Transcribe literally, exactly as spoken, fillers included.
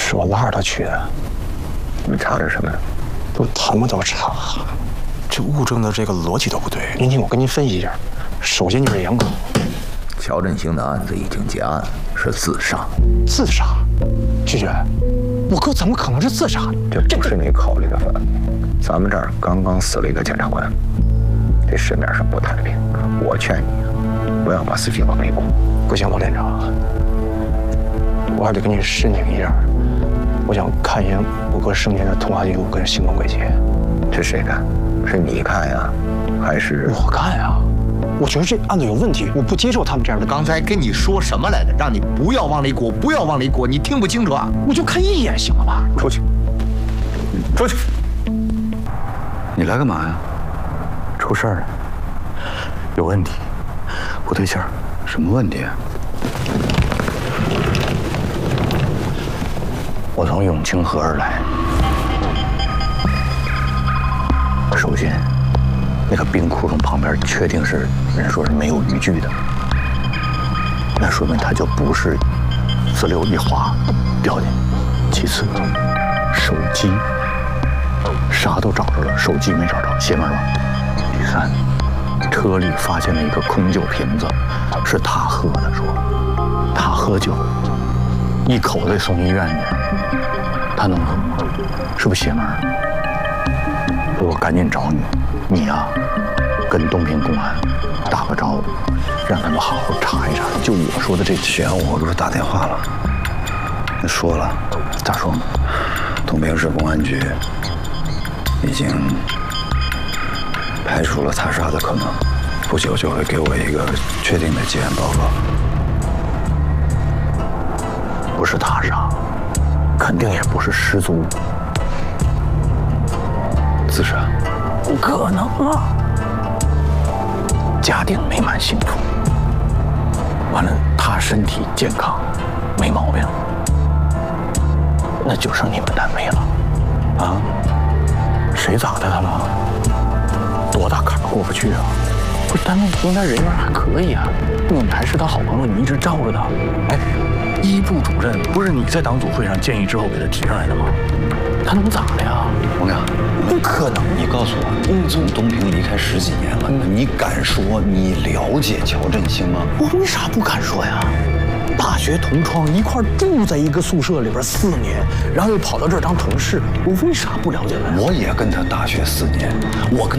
是我拉着他去的。 你查的什么？ 都他妈都查，这物证的这个逻辑都不对。您听我跟您分析一下，首先就是杨哥， 乔振兴的案子已经结案，是自杀。 自杀？菊菊，我哥怎么可能是自杀？ 这不是你考虑的范围。咱们这儿刚刚死了一个检察官，这市面上不太平。我劝你不要把事情往里鼓。 不行，罗连长，我还得跟你申请一下，我想看一眼我哥生前的通话记录跟行动轨迹。 这谁干？是你看呀，还是我干呀？我觉得这案子有问题，我不接受他们这样的。 刚才跟你说什么来着？让你不要往里裹，不要往里裹，你听不清楚啊？ 我就看一眼行了吧？ 出去，出去！ 你来干嘛呀？出事儿了，有问题，不对劲儿。什么问题啊？我从永清河而来。首先，那个冰窟窿旁边确定是人说是没有渔具的，那说明它就不是自溜一滑掉进去。其次，手机啥都找着了，手机没找着，邪门吧？第三，车里发现了一个空酒瓶子，是他喝的，说他喝酒，一口子送医院去，他能喝吗？是不是邪门？我赶紧找你，你呀、啊，跟东平公安打个招呼，让他们好好查一查。就我说的这行，我给我打电话了，他说了， 咋说？ 东平市公安局已经排除了他杀的可能，不久就会给我一个确定的结案报告。 不是他杀，肯定也不是失足。自杀？不可能啊！家庭美满幸福，完了他身体健康，没毛病，那就剩你们单位了。啊？谁咋的他了？多大坎儿过不去啊？不是单位应该人缘还可以啊，你还是他好朋友，你一直罩着他。哎，一部主任不是你在党组会上建议之后给他提上来的吗？他能咋的呀？ 王亮， 不可能！ 你告诉我，你从东平离开十几年了，你敢说你了解乔振兴吗？ 我为啥不敢说呀？大学同窗，一块住在一个宿舍里边四年，然后又跑到这儿当同事，我为啥不了解他？ 我也跟他大学四年，我跟。